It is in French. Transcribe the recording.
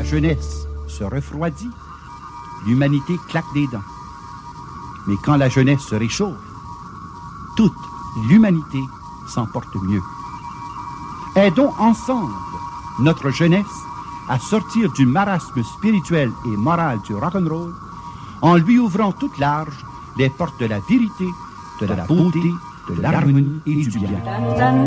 jeunesse se refroidit, l'humanité claque des dents. Mais quand la jeunesse se réchauffe, toute l'humanité s'en porte mieux. Aidons ensemble notre jeunesse à sortir du marasme spirituel et moral du rock'n'roll en lui ouvrant toutes larges les portes de la vérité, de la beauté, de l'harmonie et du bien.